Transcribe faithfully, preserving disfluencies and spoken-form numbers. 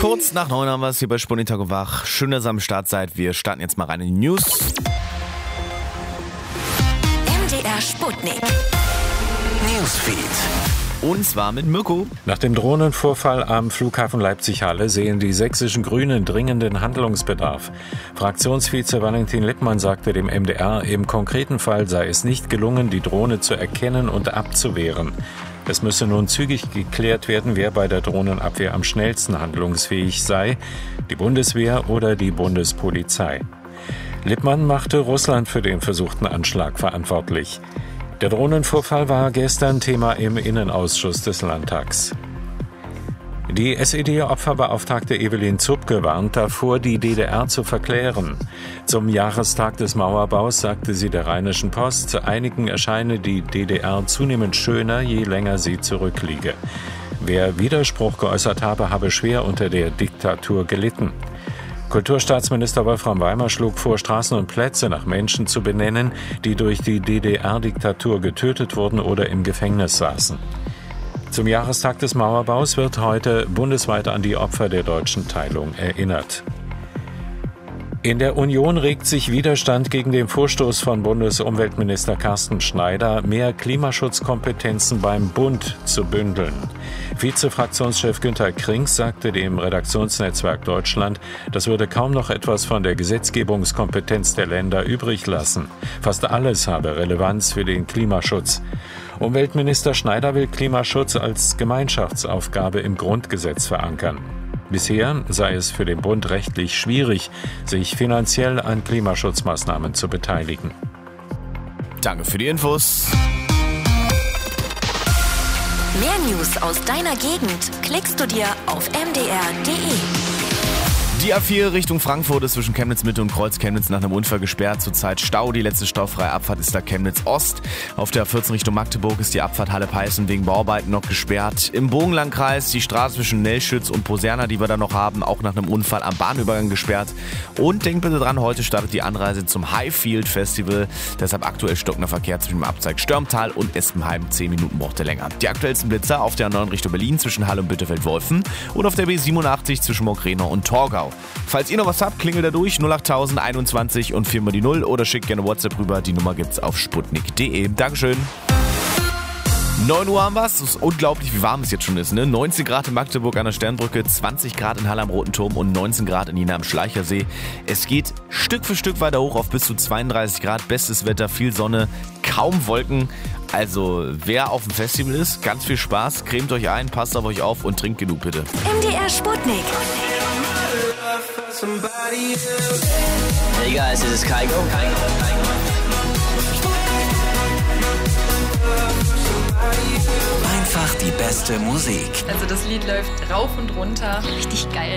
Kurz nach neun haben wir es hier bei Sputnik Tag und Wach. Schön, dass ihr am Start seid. Wir starten jetzt mal rein in die News. M D R Sputnik Newsfeed. Und zwar mit Mirko. Nach dem Drohnenvorfall am Flughafen Leipzig-Halle sehen die sächsischen Grünen dringenden Handlungsbedarf. Fraktionsvize Valentin Lippmann sagte dem M D R, im konkreten Fall sei es nicht gelungen, die Drohne zu erkennen und abzuwehren. Es müsse nun zügig geklärt werden, wer bei der Drohnenabwehr am schnellsten handlungsfähig sei, die Bundeswehr oder die Bundespolizei. Lippmann machte Russland für den versuchten Anschlag verantwortlich. Der Drohnenvorfall war gestern Thema im Innenausschuss des Landtags. Die S E D-Opferbeauftragte Evelyn Zupke warnt davor, die D D R zu verklären. Zum Jahrestag des Mauerbaus sagte sie der Rheinischen Post, einigen erscheine die D D R zunehmend schöner, je länger sie zurückliege. Wer Widerspruch geäußert habe, habe schwer unter der Diktatur gelitten. Kulturstaatsminister Wolfram Weimer schlug vor, Straßen und Plätze nach Menschen zu benennen, die durch die D D R-Diktatur getötet wurden oder im Gefängnis saßen. Zum Jahrestag des Mauerbaus wird heute bundesweit an die Opfer der deutschen Teilung erinnert. In der Union regt sich Widerstand gegen den Vorstoß von Bundesumweltminister Carsten Schneider, mehr Klimaschutzkompetenzen beim Bund zu bündeln. Vizefraktionschef Günter Krings sagte dem Redaktionsnetzwerk Deutschland, das würde kaum noch etwas von der Gesetzgebungskompetenz der Länder übrig lassen. Fast alles habe Relevanz für den Klimaschutz. Umweltminister Schneider will Klimaschutz als Gemeinschaftsaufgabe im Grundgesetz verankern. Bisher sei es für den Bund rechtlich schwierig, sich finanziell an Klimaschutzmaßnahmen zu beteiligen. Danke für die Infos. Mehr News aus deiner Gegend klickst du dir auf m d r punkt d e. Die A vier Richtung Frankfurt ist zwischen Chemnitz Mitte und Kreuz Chemnitz nach einem Unfall gesperrt. Zurzeit Stau. Die letzte staufreie Abfahrt ist da Chemnitz Ost. Auf der A vierzehn Richtung Magdeburg ist die Abfahrt Halle-Peißen wegen Bauarbeiten noch gesperrt. Im Bogenlandkreis die Straße zwischen Nellschütz und Poserna, die wir da noch haben, auch nach einem Unfall am Bahnübergang gesperrt. Und denkt bitte dran, heute startet die Anreise zum Highfield Festival. Deshalb aktuell stockender Verkehr zwischen dem Abzweig Störmtal und Espenheim. zehn Minuten braucht er länger. Die aktuellsten Blitzer auf der A neun Richtung Berlin zwischen Halle und Bitterfeld-Wolfen und auf der B siebenundachtzig zwischen Mockrenau und Torgau. Falls ihr noch was habt, klingelt da durch null acht null null einundzwanzig und vier mal die null oder schickt gerne WhatsApp rüber. Die Nummer gibt's auf sputnik punkt d e. Dankeschön. neun Uhr haben wir's. Es ist unglaublich, wie warm es jetzt schon ist. Ne? neunzehn Grad in Magdeburg an der Sternbrücke, zwanzig Grad in Halle am Roten Turm und neunzehn Grad in Jena am Schleichersee. Es geht Stück für Stück weiter hoch auf bis zu zweiunddreißig Grad. Bestes Wetter, viel Sonne, kaum Wolken. Also wer auf dem Festival ist, ganz viel Spaß. Cremt euch ein, passt auf euch auf und trinkt genug bitte. M D R Sputnik. Hey guys, this is Kygo. Einfach die beste Musik. Also das Lied läuft rauf und runter. Richtig geil.